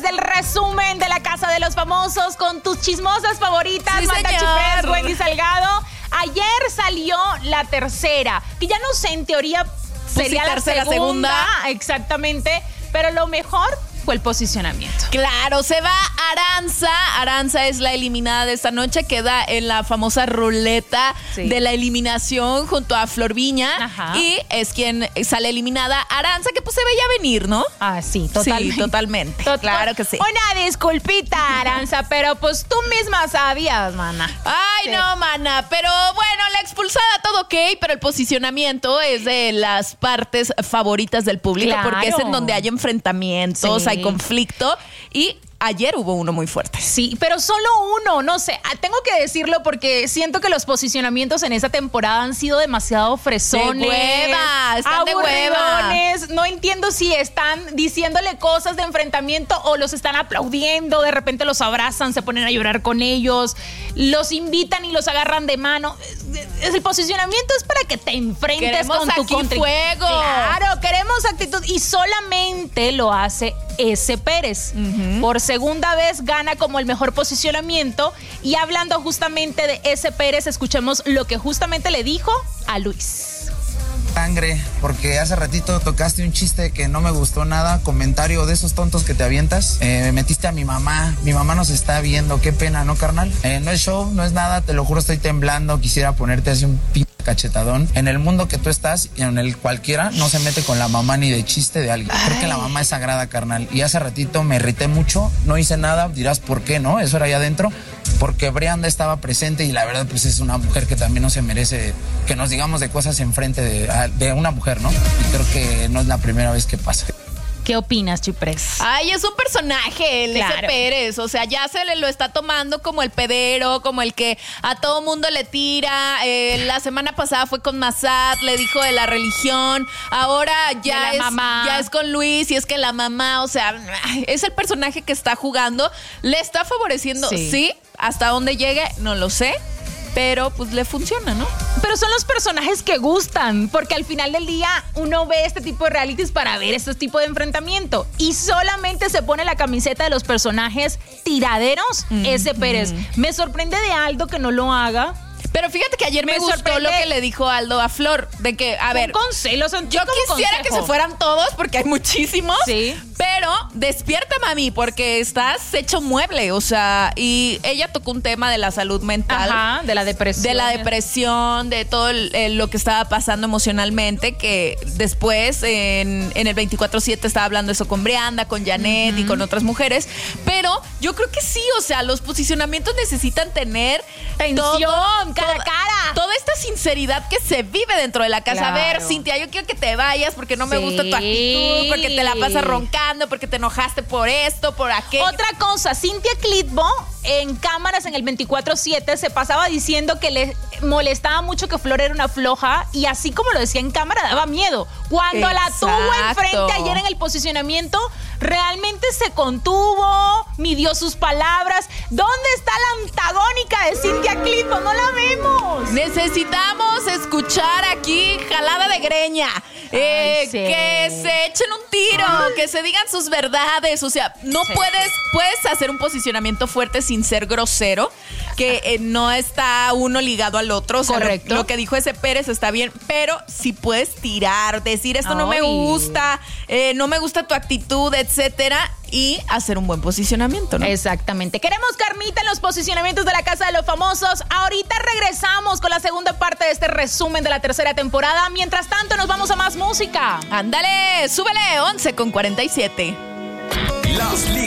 del resumen de la Casa de los Famosos con tus chismosas favoritas, sí, Magda señor. Chiprés, Wendy Salgado. Ayer salió la tercera, que ya no sé, en teoría sería la segunda. Exactamente, pero lo mejor fue el posicionamiento. Claro, se va Aranza. Aranza es la eliminada de esta noche. Queda en la famosa ruleta de la eliminación junto a Flor Viña. Ajá. Y es quien sale eliminada. Aranza, que pues se veía venir, ¿no? Ah, sí, totalmente. Sí, totalmente. Claro que sí. Una disculpita, Aranza, pero pues tú misma sabías, mana. Ay, no, mana. Pero bueno, la expulsada todo ok, pero el posicionamiento es de las partes favoritas del público. Claro. Porque es en donde hay enfrentamientos, hay conflicto y ayer hubo uno muy fuerte. Sí, pero solo uno, no sé, tengo que decirlo porque siento que los posicionamientos en esta temporada han sido demasiado fresones. De hueva, están de hueva. No entiendo si están diciéndole cosas de enfrentamiento o los están aplaudiendo, de repente los abrazan, se ponen a llorar con ellos, los invitan y los agarran de mano. El posicionamiento es para que te enfrentes queremos con tu aquí fuego. Claro, queremos actitud y solamente lo hace S. Pérez. Por segunda vez gana como el mejor posicionamiento y hablando justamente de S. Pérez, escuchemos lo que justamente le dijo a Luis. Sangre, porque hace ratito tocaste un chiste que no me gustó nada, comentario de esos tontos que te avientas, metiste a mi mamá nos está viendo, qué pena, ¿no, carnal? No es show, no es nada, te lo juro, estoy temblando, quisiera ponerte así un cachetadón. En el mundo que tú estás y en el cualquiera no se mete con la mamá ni de chiste de alguien. Creo que la mamá es sagrada, carnal, y hace ratito me irrité mucho, no hice nada, dirás ¿por qué no? Eso era allá adentro, porque Brianda estaba presente y la verdad pues es una mujer que también no se merece que nos digamos de cosas enfrente de una mujer, ¿no? Y creo que no es la primera vez que pasa. ¿Qué opinas, Chiprés? Ay, es un personaje, el S. Pérez. O sea, ya se le lo está tomando como el pedero, como el que a todo mundo le tira. La semana pasada fue con Massad, le dijo de la religión. Ahora ya es con Luis y es que la mamá, o sea, es el personaje que está jugando. Le está favoreciendo, sí. Hasta dónde llegue, no lo sé. Pero pues le funciona, ¿no? Pero son los personajes que gustan, porque al final del día uno ve este tipo de realities para ver este tipo de enfrentamiento y solamente se pone la camiseta de los personajes tiraderos, S. Pérez. Me sorprende de Aldo que no lo haga. Pero fíjate que ayer me gustó lo que le dijo Aldo a Flor, de que, a ver, con celos, yo quisiera que se fueran todos porque hay muchísimos, pero despierta, mami, porque estás hecho mueble, o sea, y ella tocó un tema de la salud mental. Ajá, de la depresión. De la depresión, de todo lo que estaba pasando emocionalmente, que después en el 24/7 estaba hablando eso con Brianda, con Janet y con otras mujeres, pero yo creo que sí, o sea, los posicionamientos necesitan tener tensión, cara a cara. Toda esta sinceridad que se vive dentro de la casa. Claro. A ver, Cintia, yo quiero que te vayas porque no me gusta tu actitud, porque te la pasas roncando, porque te enojaste por esto, por aquello. Otra cosa, Cintia Clitbo en cámaras en el 24/7 se pasaba diciendo que le molestaba mucho que Flor era una floja y así como lo decía en cámara daba miedo. Cuando la tuvo enfrente ayer en el posicionamiento, realmente se contuvo, midió sus palabras. ¿Dónde está la antagónica de Cintia Clitbo? No la vemos. Necesitamos escuchar aquí jalada de greña. Que se echen un tiro, que se digan sus verdades. O sea, no puedes hacer un posicionamiento fuerte sin ser grosero, que no está uno ligado al otro. O sea, correcto. Lo que dijo S. Pérez está bien, pero si puedes tirar, decir esto no me gusta, no me gusta tu actitud, etcétera, y hacer un buen posicionamiento, ¿no? Exactamente. Queremos carnita en los posicionamientos de la Casa de los Famosos. Ahorita regresamos con la segunda parte de este resumen de la tercera temporada. Mientras tanto, nos vamos a más música. Ándale, súbele, 11:47.